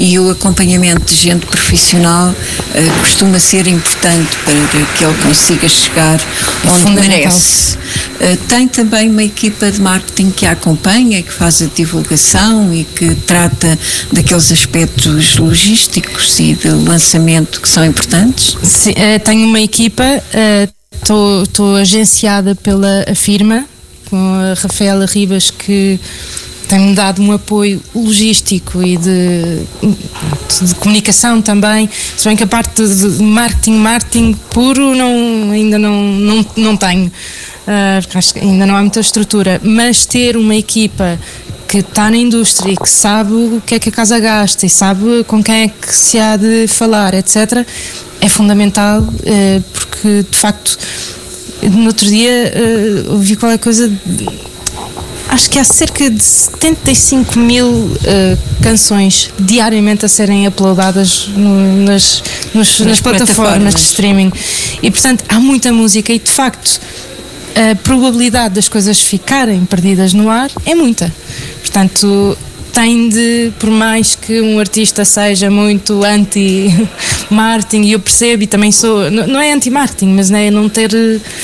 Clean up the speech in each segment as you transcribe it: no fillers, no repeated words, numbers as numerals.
E o acompanhamento de gente profissional costuma ser importante para que ele consiga chegar onde merece. Tem também uma equipa de marketing que a acompanha, que faz a divulgação e que trata daqueles aspectos logísticos e de lançamento que são importantes? Sim, tenho uma equipa, estou agenciada pela Afirma, com a Rafaela Ribas, que tem-me dado um apoio logístico e de comunicação também, se bem que a parte de marketing puro ainda não tenho, porque acho que ainda não há muita estrutura, mas ter uma equipa que está na indústria e que sabe o que é que a casa gasta e sabe com quem é que se há de falar, etc., é fundamental, porque de facto no outro dia ouvi qualquer coisa. Acho que há cerca de 75 mil canções diariamente a serem uploadadas nas plataformas de streaming. E, portanto, há muita música e, de facto, a probabilidade das coisas ficarem perdidas no ar é muita. Portanto, tem de, por mais que um artista seja muito anti-marketing, e eu percebo, e também sou, não é anti-marketing, mas é não ter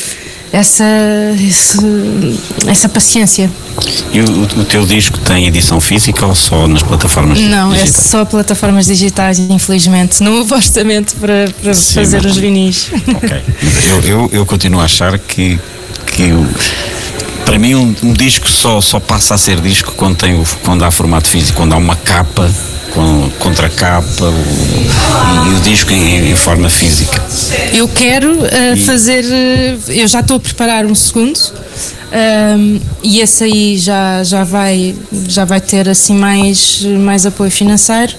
essa paciência. E o teu disco tem edição física ou só nas plataformas digitais? Não, é só plataformas digitais, infelizmente. Não houve orçamento para fazer os vinis. Ok. Eu continuo a achar que para mim um disco só passa a ser disco quando há formato físico, quando há uma capa, contracapa e o disco em forma física. Eu quero fazer, eu já estou a preparar um segundo, e esse aí já vai ter assim mais apoio financeiro,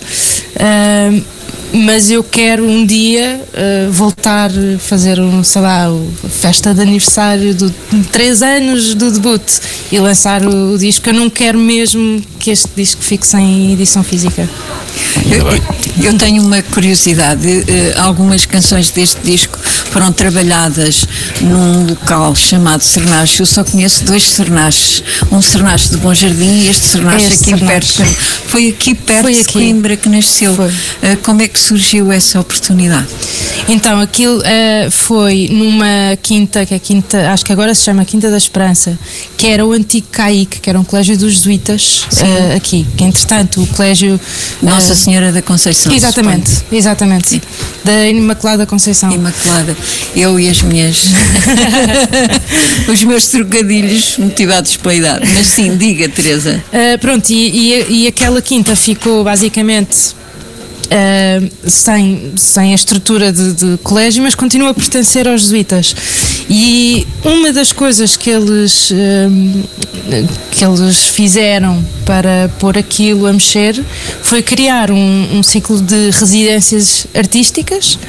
mas eu quero um dia voltar a fazer festa de aniversário de 3 anos do debut e lançar o disco. Eu não quero mesmo que este disco fique sem edição física. Eu tenho uma curiosidade. Algumas canções deste disco foram trabalhadas num local chamado Cernache. Eu só conheço 2 Cernaches. Um Cernache de Bom Jardim e este Cernache aqui perto. Foi aqui perto de Coimbra que nasceu. Como é que surgiu essa oportunidade? Então, aquilo foi numa quinta, que é a quinta, acho que agora se chama Quinta da Esperança, que era o antigo CAIC, que era um colégio dos jesuítas aqui, que entretanto o colégio Nossa Senhora da Conceição. Exatamente, sim. Da Imaculada Conceição. Imaculada. Eu e as minhas os meus trocadilhos motivados pela idade. Mas sim, diga, Teresa. Pronto, e aquela quinta ficou basicamente sem a estrutura de colégio, mas continua a pertencer aos jesuítas. E uma das coisas que eles fizeram para pôr aquilo a mexer foi criar um ciclo de residências artísticas,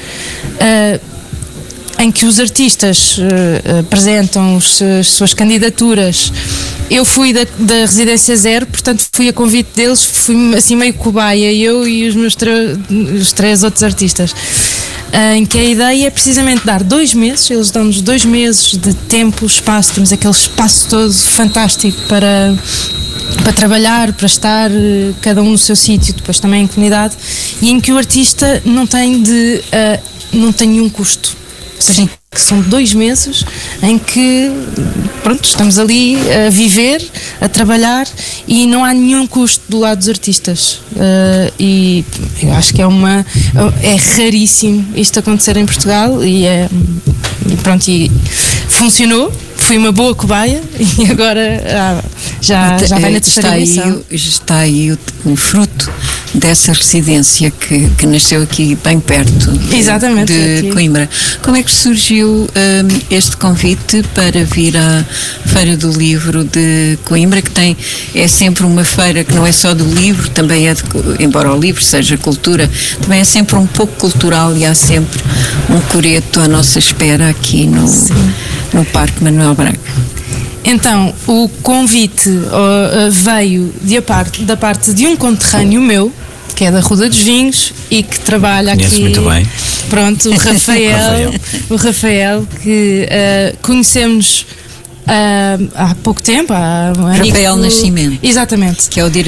em que os artistas apresentam as suas candidaturas. Eu fui da Residência Zero, portanto fui a convite deles, fui assim meio cobaia, eu e os meus os 3 outros artistas, em que a ideia é precisamente dar 2 meses, eles dão-nos 2 meses de tempo, espaço, temos aquele espaço todo fantástico para trabalhar, para estar cada um no seu sítio, depois também em comunidade, e em que o artista não tem nenhum custo. Ou seja, que são 2 meses em que estamos ali a viver, a trabalhar, e não há nenhum custo do lado dos artistas, e eu acho que é raríssimo isto acontecer em Portugal, e funcionou. Fui uma boa cobaia e agora já vai na terceira edição. Está aí o fruto dessa residência que nasceu aqui bem perto de Coimbra. Como é que surgiu este convite para vir à Feira do Livro de Coimbra, que é sempre uma feira que não é só do livro, também embora o livro seja cultura, também é sempre um pouco cultural, e há sempre um coreto à nossa espera aqui no Parque Manuel Braga. Então, o convite veio da parte de um conterrâneo meu, que é da Ruda dos Vinhos e que trabalha aqui. Conheço muito bem. Pronto, o Rafael, que conhecemos há pouco tempo. Rafael Nascimento. Exatamente. Que é o diretor